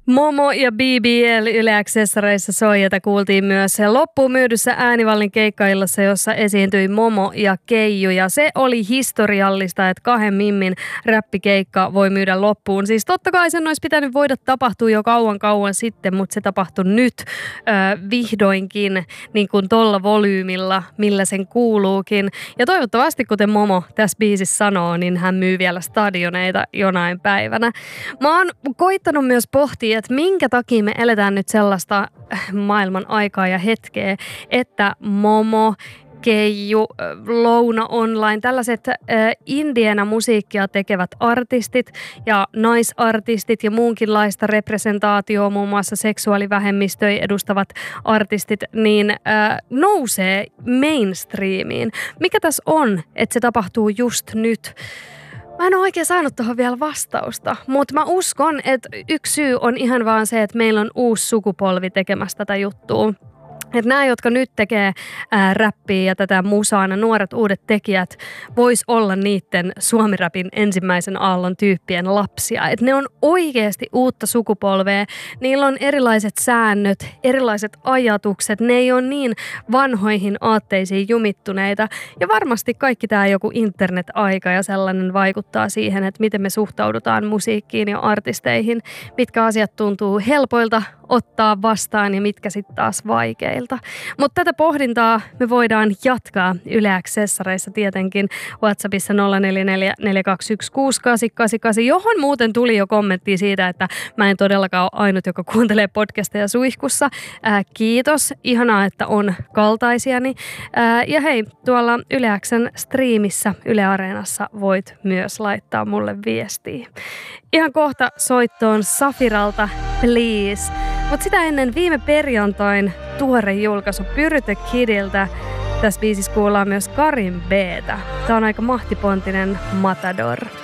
Momo ja BBL Yle X:ssä soi, jota kuultiin myös loppuun myydyssä Äänivallin keikkaillassa, jossa esiintyi Momo ja Keiju. Ja se oli historiallista, että 2 mimmin räppikeikka voi myydä loppuun. Siis totta kai sen olisi pitänyt voida tapahtua jo kauan sitten, mutta se tapahtui nyt vihdoinkin niin kuin tolla volyymilla, millä sen kuuluukin. Ja toivottavasti, kuten Momo tässä biisissä sanoo, niin hän myy vielä stadioneita jonain päivänä. Mä oon koittanut myös pohtia, että minkä takia me eletään nyt sellaista maailman aikaa ja hetkeä, että Momo, Keiju, Louna Online, tällaiset indienä musiikkia tekevät artistit ja naisartistit ja muunkinlaista representaatioa, muun muassa seksuaalivähemmistöjä edustavat artistit, niin nousee mainstreamiin. Mikä tässä on, että se tapahtuu just nyt? Mä en ole oikein saanut tuohon vielä vastausta, mutta mä uskon, että yksi syy on ihan vaan se, että meillä on uusi sukupolvi tekemässä tätä juttua. Että nämä, jotka nyt tekee räppiä ja tätä musaa, nuoret uudet tekijät, vois olla niiden suomiräpin ensimmäisen aallon tyyppien lapsia. Että ne on oikeasti uutta sukupolvea. Niillä on erilaiset säännöt, erilaiset ajatukset. Ne ei ole niin vanhoihin aatteisiin jumittuneita. Ja varmasti kaikki tämä joku internet-aika ja sellainen vaikuttaa siihen, että miten me suhtaudutaan musiikkiin ja artisteihin. Mitkä asiat tuntuu helpoilta ottaa vastaan ja mitkä sitten taas vaikeilta. Mutta tätä pohdintaa me voidaan jatkaa Yle X:ssä tietenkin WhatsAppissa 044 421 6888, johon muuten tuli jo kommentti siitä, että mä en todellakaan ole ainut, joka kuuntelee podcasteja suihkussa. Kiitos, ihanaa, että on kaltaisiani. Ja hei, tuolla Yle X:n striimissä Yle Areenassa voit myös laittaa mulle viestiä. Ihan kohta soittoon Safiralta, Please. Mutta sitä ennen viime perjantain tuore julkaisu Pyry the Kidiltä. Tässä biisissä kuullaan myös Karin B:tä. Tää on aika mahtipontinen Matador.